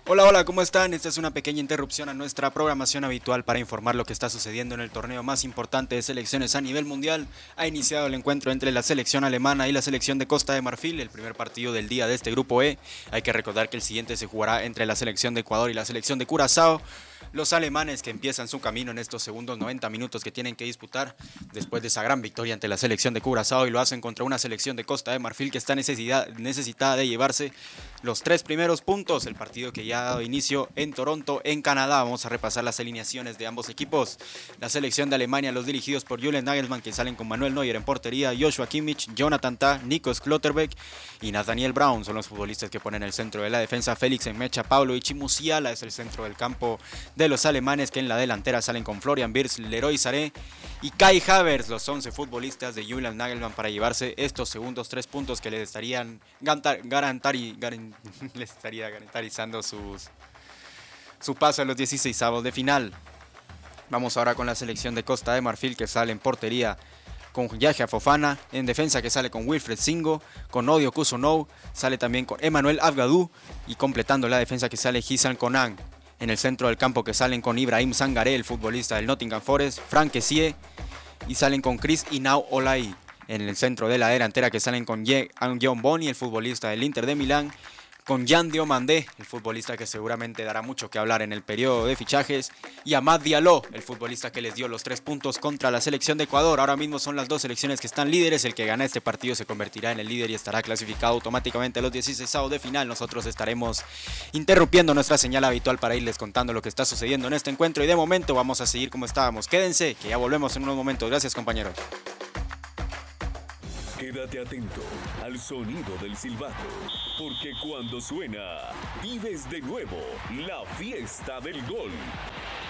Hola, hola, ¿cómo están? Esta es una pequeña interrupción a nuestra programación habitual para informar lo que está sucediendo en el torneo más importante de selecciones a nivel mundial. Ha iniciado el encuentro entre la selección alemana y la selección de Costa de Marfil, el primer partido del día de este grupo E. Hay que recordar que el siguiente se jugará entre la selección de Ecuador y la selección de Curazao. Los alemanes que empiezan su camino en estos segundos 90 minutos que tienen que disputar después de esa gran victoria ante la selección de Curazao y lo hacen contra una selección de Costa de Marfil que está necesitada de llevarse los 3 primeros puntos. El partido que ya ha dado inicio en Toronto, en Canadá. Vamos a repasar las alineaciones de ambos equipos. La selección de Alemania, los dirigidos por Julian Nagelsmann, que salen con Manuel Neuer en portería, Joshua Kimmich, Jonathan Tah, Nico Schlotterbeck y Nathaniel Brown son los futbolistas que ponen el centro de la defensa. Félix Enmecha, Paulo y Musiala es el centro del campo de los alemanes, que en la delantera salen con Florian Wirtz, Leroy Sané y Kai Havertz, los 11 futbolistas de Julian Nagelsmann para llevarse estos segundos 3 puntos que les estarían garantizando su paso a los 16avos de final. Vamos ahora con la selección de Costa de Marfil, que sale en portería con Yahya Fofana, en defensa que sale con Wilfred Singo, con Odio Kusunou, sale también con Emmanuel Abgadou y completando la defensa que sale Hisan Konan. En el centro del campo que salen con Ibrahim Sangaré, el futbolista del Nottingham Forest, Frank Kessie y salen con Chris Inau Olai. En el centro de la delantera que salen con John Boni, el futbolista del Inter de Milán, con Jan Diomandé, el futbolista que seguramente dará mucho que hablar en el periodo de fichajes, y Amad Diallo, el futbolista que les dio los 3 puntos contra la selección de Ecuador. Ahora mismo son las dos selecciones que están líderes. El que gana este partido se convertirá en el líder y estará clasificado automáticamente a los 16avos de final. Nosotros estaremos interrumpiendo nuestra señal habitual para irles contando lo que está sucediendo en este encuentro, y de momento vamos a seguir como estábamos. Quédense, que ya volvemos en unos momentos. Gracias, compañeros. Quédate atento al sonido del silbato, porque cuando suena, vives de nuevo la fiesta del gol.